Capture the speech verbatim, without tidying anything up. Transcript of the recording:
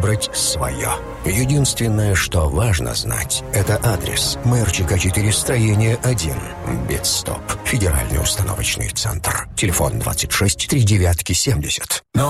выбрать свое. Единственное, что важно знать, это адрес. Мэрчика четыре, строение один. Битстоп. Федеральный установочный центр. Телефон двадцать шесть три девятки семьдесят.